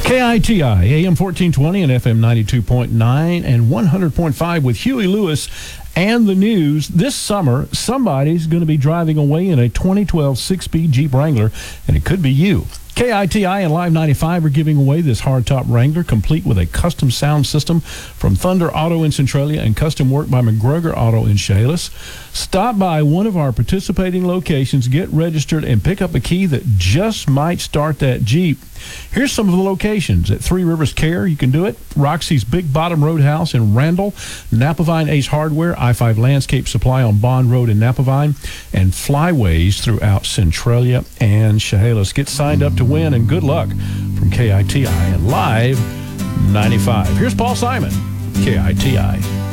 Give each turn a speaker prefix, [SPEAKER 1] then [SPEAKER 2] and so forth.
[SPEAKER 1] KITI, AM 1420 and FM 92.9 and 100.5 with Huey Lewis and the news. This summer, somebody's going to be driving away in a 2012 six-speed Jeep Wrangler, and it could be you. KITI and Live 95 are giving away this hardtop Wrangler, complete with a custom sound system from Thunder Auto in Centralia and custom work by McGregor Auto in Chehalis. Stop by one of our participating locations, get registered, and pick up a key that just might start that Jeep. Here's some of the locations. At Three Rivers Care, you can do it. Roxy's Big Bottom Roadhouse in Randall. Napavine Ace Hardware, I-5 Landscape Supply on Bond Road in Napavine, and Flyways throughout Centralia and Chehalis. Get signed up to win, and good luck from KITI and Live 95. Here's Paul Simon, KITI.